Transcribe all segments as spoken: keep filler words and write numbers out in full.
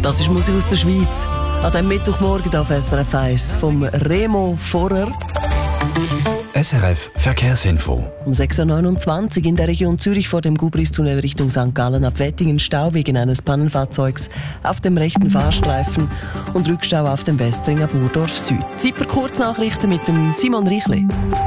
Das ist Musik aus der Schweiz. An diesem Mittwochmorgen auf S R F eins vom Remo Vorer. S R F Verkehrsinfo. Um sechs Uhr neunundzwanzig in der Region Zürich vor dem Gubristunnel Richtung Sankt Gallen ab Wettingen Stau wegen eines Pannenfahrzeugs auf dem rechten Fahrstreifen und Rückstau auf dem Westringer Burdorf Süd. Zeit für Kurznachrichten mit dem Simon Richli.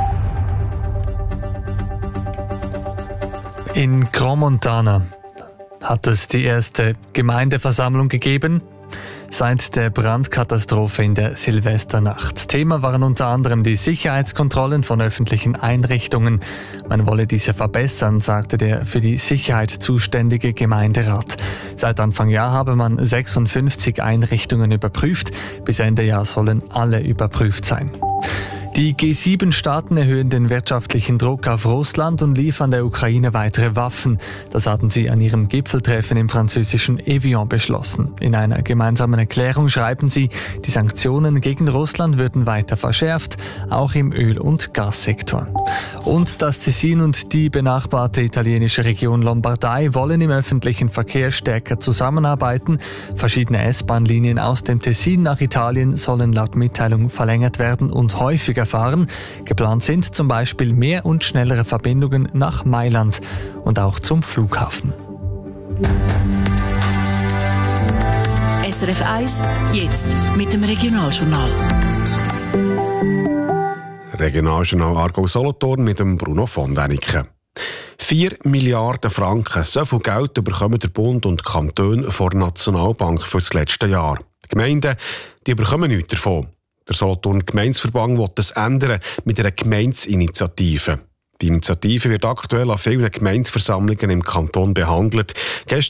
In Crans-Montana hat es die erste Gemeindeversammlung gegeben seit der Brandkatastrophe in der Silvesternacht. Thema waren unter anderem die Sicherheitskontrollen von öffentlichen Einrichtungen. Man wolle diese verbessern, sagte der für die Sicherheit zuständige Gemeinderat. Seit Anfang Jahr habe man sechsundfünfzig Einrichtungen überprüft. Bis Ende Jahr sollen alle überprüft sein. Die G sieben Staaten erhöhen den wirtschaftlichen Druck auf Russland und liefern der Ukraine weitere Waffen. Das haben sie an ihrem Gipfeltreffen im französischen Evian beschlossen. In einer gemeinsamen Erklärung schreiben sie, die Sanktionen gegen Russland würden weiter verschärft, auch im Öl- und Gassektor. Und das Tessin und die benachbarte italienische Region Lombardei wollen im öffentlichen Verkehr stärker zusammenarbeiten. Verschiedene S-Bahn-Linien aus dem Tessin nach Italien sollen laut Mitteilung verlängert werden und häufiger fahren. Geplant sind zum Beispiel mehr und schnellere Verbindungen nach Mailand und auch zum Flughafen. S R F eins, jetzt mit dem Regionaljournal. Regionaljournal Aargau-Solothurn mit dem Bruno von Däniken. Vier Milliarden Franken, so viel Geld bekommen der Bund und die Kantone von der Nationalbank für das letzte Jahr. Die Gemeinden die bekommen nichts davon. Der Solothurn Gemeindeverband will das ändern mit einer Gemeindeinitiative. Die Initiative wird aktuell an vielen Gemeindeversammlungen im Kanton behandelt. Gestern